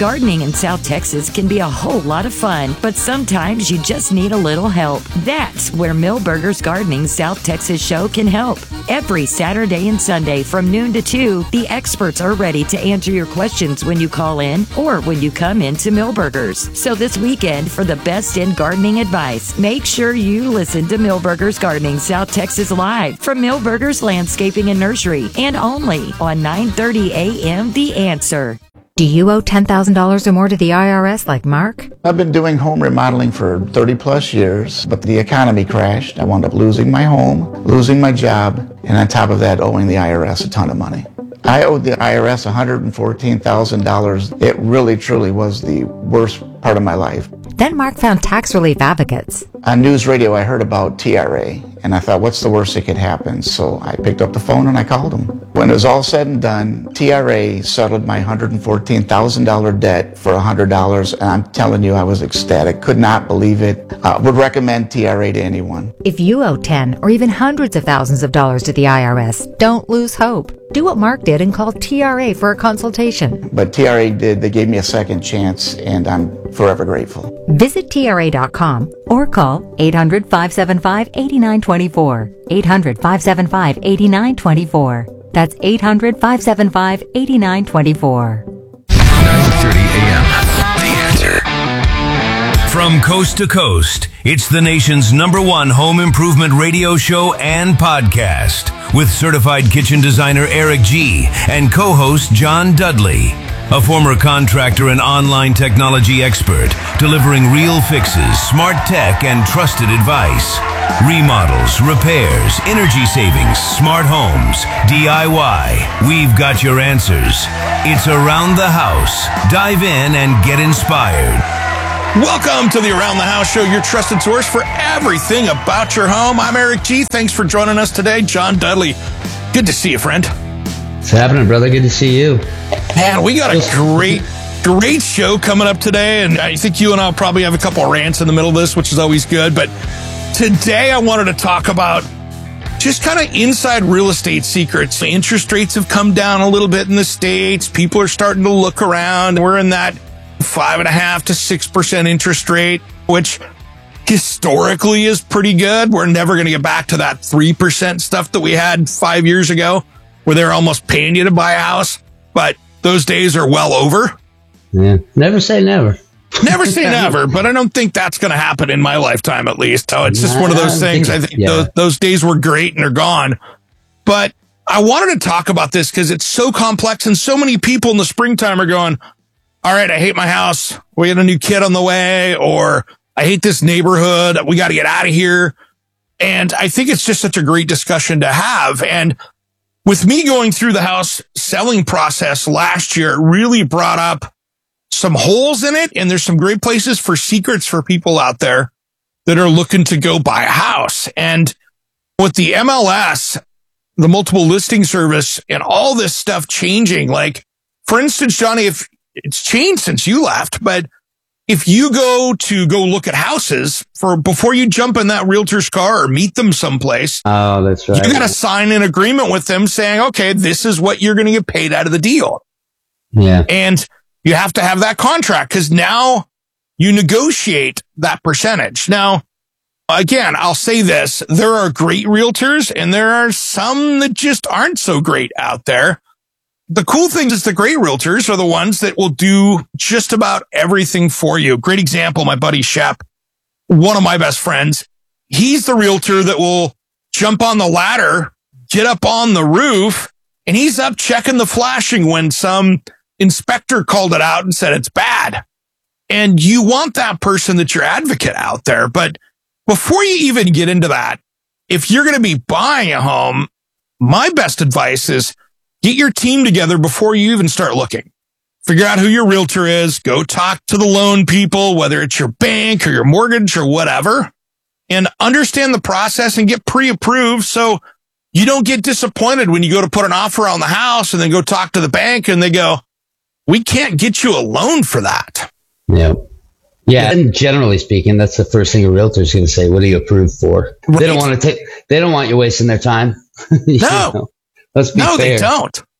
Gardening in South Texas can be a whole lot of fun, but sometimes you just need a little help. That's where Millburgers Gardening South Texas show can help. Every Saturday and Sunday from noon to 2, the experts are ready to answer your questions when you call in or when you come into Millburgers. So this weekend, for the best in gardening advice, make sure you listen to Millburgers Gardening South Texas live from Millburgers Landscaping and Nursery, and only on 9:30 a.m. The Answer. Do you owe $10,000 or more to the IRS like Mark? I've been doing home remodeling for 30 plus years, but the economy crashed. I wound up losing my home, losing my job, and on top of that, owing the IRS a ton of money. I owed the IRS $114,000. It really, truly was the worst part of my life. Then Mark found tax relief advocates. On news radio, I heard about TRA, and I thought, what's the worst that could happen? So I picked up the phone and I called them. When it was all said and done, TRA settled my $114,000 debt for $100, and I'm telling you, I was ecstatic. Could not believe it. Would recommend TRA to anyone. If you owe 10 or even hundreds of thousands of dollars to the IRS, don't lose hope. Do what Mark did and call TRA for a consultation. But TRA did. They gave me a second chance, and I'm forever grateful. Visit TRA.com or call 800-575-8924. 800-575-8924. That's 800-575-8924. 9:30 a.m. The Answer. From coast to coast, it's the nation's #1 home improvement radio show and podcast with certified kitchen designer Eric G. and co-host John Dudley, a former contractor and online technology expert, delivering real fixes, smart tech, and trusted advice. Remodels, repairs, energy savings, smart homes, DIY. We've got your answers. It's Around the House. Dive in and get inspired. Welcome to the Around the House Show, your trusted source for everything about your home. I'm Eric G. Thanks for joining us today. John Dudley, good to see you, friend. What's happening, brother? Good to see you. Man, we got a great show coming up today, and I think you and I'll probably have a couple of rants in the middle of this, which is always good. But today I wanted to talk about just kind of inside real estate secrets. Interest rates have come down a little bit in the States. People are starting to look around. We're in that 5.5% to 6% interest rate, which historically is pretty good. We're never going to get back to that 3% stuff that we had 5 years ago, where they're almost paying you to buy a house. But those days are well over. Yeah. Never say never. Never say never, but I don't think that's going to happen in my lifetime, at least. So it's just one of those things. I think those days were great and they're gone. But I wanted to talk about this because it's so complex, and so many people in the springtime are going, all right, I hate my house. We got a new kid on the way, or I hate this neighborhood. We got to get out of here. And I think it's just such a great discussion to have. And with me going through the house selling process last year, it really brought up some holes in it. And there's some great places for secrets for people out there that are looking to go buy a house. And with the MLS, the multiple listing service, and all this stuff changing, like, for instance, Johnny, if it's changed since you left, but if you go look at houses before you jump in that realtor's car or meet them someplace, oh, that's right, you got to sign an agreement with them saying, okay, this is what you're going to get paid out of the deal. Yeah. And you have to have that contract because now you negotiate that percentage. Now, again, I'll say this, there are great realtors and there are some that just aren't so great out there. The cool thing is the great realtors are the ones that will do just about everything for you. Great example, my buddy Shep, one of my best friends. He's the realtor that will jump on the ladder, get up on the roof, and he's up checking the flashing when some inspector called it out and said it's bad. And you want that person that's your advocate out there. But before you even get into that, if you're going to be buying a home, my best advice is get your team together before you even start looking. Figure out who your realtor is. Go talk to the loan people, whether it's your bank or your mortgage or whatever, and understand the process and get pre-approved so you don't get disappointed when you go to put an offer on the house and then go talk to the bank and they go, we can't get you a loan for that. Yeah. Yeah. And generally speaking, that's the first thing a realtor is going to say. What are you approved for? Right. They don't want you wasting their time. No. Let's be fair. They don't.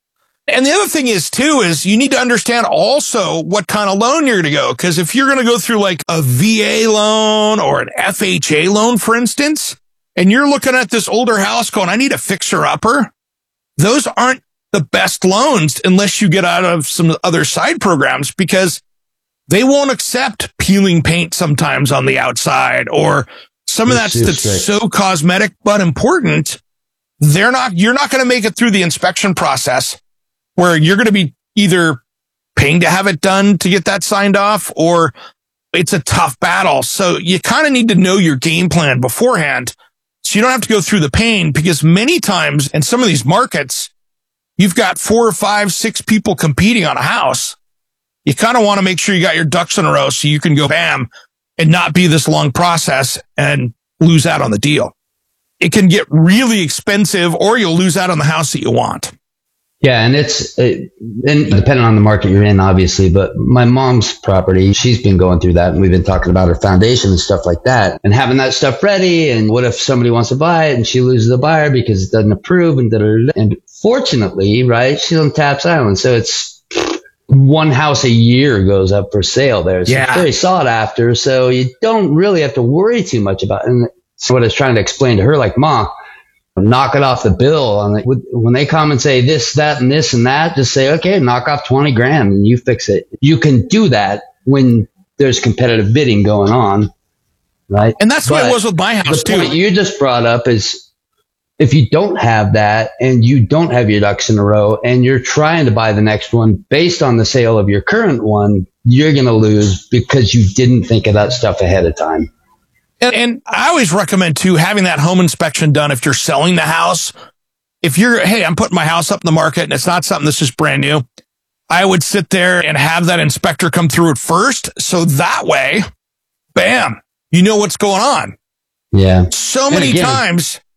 And the other thing is too, is you need to understand also what kind of loan you're going to go. Because if you're going to go through like a VA loan or an FHA loan, for instance, and you're looking at this older house going, I need a fixer-upper, those aren't the best loans unless you get out of some other side programs, because they won't accept peeling paint sometimes on the outside, or some of that's so cosmetic but important. You're not going to make it through the inspection process, where you're going to be either paying to have it done to get that signed off, or it's a tough battle. So you kind of need to know your game plan beforehand, so you don't have to go through the pain, because many times in some of these markets, you've got 4 or 5, 6 people competing on a house. You kind of want to make sure you got your ducks in a row so you can go bam and not be this long process and lose out on the deal. It can get really expensive, or you'll lose out on the house that you want. Yeah, and and depending on the market you're in, obviously, but my mom's property, she's been going through that, and we've been talking about her foundation and stuff like that, and having that stuff ready, and what if somebody wants to buy it and she loses the buyer because it doesn't approve, and fortunately, right, she's on Taps Island, so it's one house a year goes up for sale there. So it's very sought after, so you don't really have to worry too much about it. And so what I was trying to explain to her, like, Ma, knock it off the bill. When they come and say this, that, and this and that, just say, okay, knock off 20 grand and you fix it. You can do that when there's competitive bidding going on, right? And that's what it was with my house too. The point you just brought up is, if you don't have that and you don't have your ducks in a row and you're trying to buy the next one based on the sale of your current one, you're going to lose because you didn't think of that stuff ahead of time. And I always recommend, too, having that home inspection done if you're selling the house. If hey, I'm putting my house up in the market and it's not something that's just brand new, I would sit there and have that inspector come through it first. So that way, bam, you know what's going on. Yeah. So many times